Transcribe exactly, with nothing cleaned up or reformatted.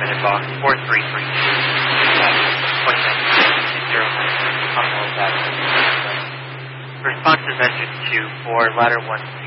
transmitted box four three three two, appointment zero nine, Commonwealth Avenue. Responsive engine two for ladder one